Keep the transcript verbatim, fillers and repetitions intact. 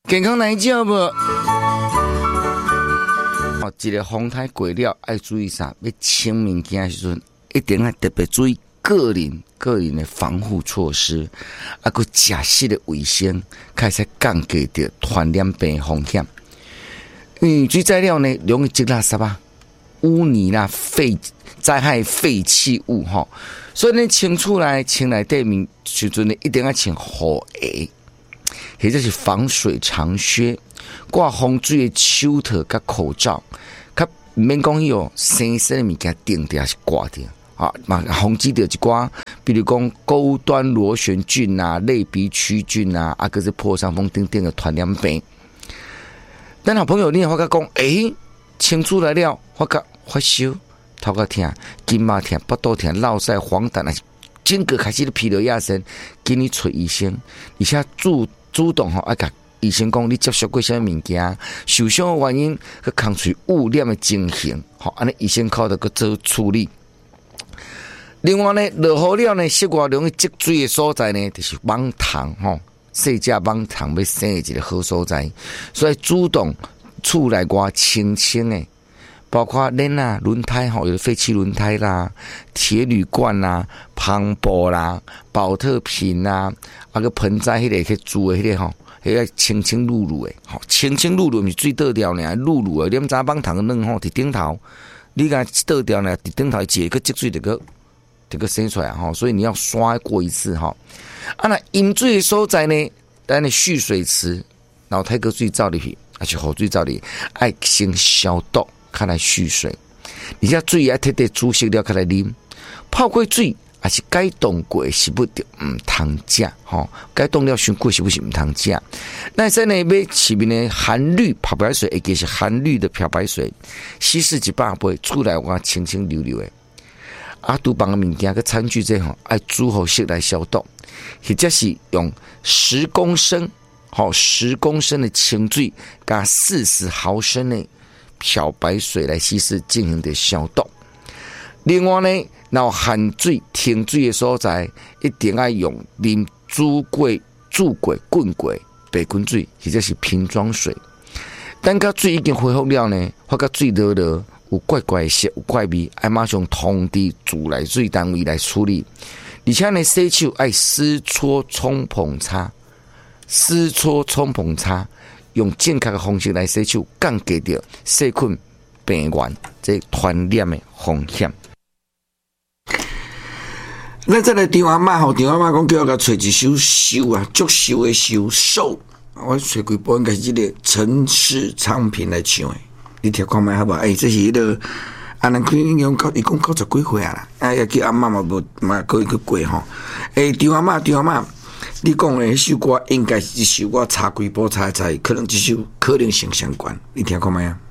健康来照无？哦，一个风台过了，爱注意啥？要清物件的时阵，一定要特别注意个人个人的防护措施，啊，个食食的卫生，开始降低着传染病风险。因为这材料呢，容易积垃圾啊、污泥啦、废灾害废弃物哈，所以呢，清出来清来地面时阵呢，一定要穿护鞋，或者是防水长靴。挂风水的手套甲口罩，较唔免讲迄个生生的物件顶掉是挂掉啊，嘛防止到一寡，比如讲高端螺旋菌啊、类鼻曲菌啊，啊，个是破伤风等等的传染病。但好朋友，你也发觉讲，诶，清出来了，发觉发烧、头壳痛、筋麻痛、腹肚痛、落晒、黄疸，还是整个开始的疲劳亚身，给你找医生，而且主主动吼爱甲医生讲，你接触过啥物件，受伤的原因，去抗除污染的情形，好，安尼医生靠得去做处理。另外呢，落雨了呢，室外容易积水的所在呢，就是网塘吼，细只网塘要生的一个好所在，所以主动厝内外清清的，包括轮啊、轮胎吼，有废弃轮胎啦、铁铝罐啦、篷布啦、保特瓶啦，啊个盆栽迄个去煮的迄个吼。迄个清清露露的，吼清清露露毋是水倒掉呢，露露的，你早放糖软吼伫顶头，你甲倒掉呢，伫顶头一个积水，这个这个生出来吼，所以你要刷过一次吼。啊，那饮水的所在呢，咱的蓄水池，然后太个水走入去，还是雨水走入去，爱先消毒，开来蓄水。而且水要特地煮熟了，开来啉，泡过水。还是解冻过是不得唔通食吼，解冻了伤过是不是唔通食？那在呢买市面的含氯漂白水，也就是含氯的漂白水，稀释一百杯出来我清清溜溜的。啊，厨房的物件个餐具这吼，爱煮好熟来消毒，或者是用十公升，好十公升的清水加四十毫升的漂白水来稀释进行的消毒。另外呢，然后含水停水的所在，一定要用啉煮过、煮过、滚过白滚水，或者是瓶装水。等到水已经恢复了呢，发觉水落落有怪怪色、有怪味，爱马上通知自来水单位来处理。而且呢，洗手爱湿搓冲捧擦，湿搓冲捧擦，用正确的方式来洗手，降低掉细菌、病原这传染的风险。咱再来张阿嬷吼，张阿嬷讲叫我甲找一首秀啊，足秀的秀秀，我找几部应该是这个陈氏唱片来唱的，你听看卖好不好？哎、欸，这是迄、那个啊，咱可以用到，伊讲九十几岁啊啦，啊，也叫阿嬷嘛无嘛可以去过吼。诶、欸，张阿嬷，张阿嬷，你讲的迄首歌应该是一首我查几部查查，可能这首可能性相关，你听看卖啊？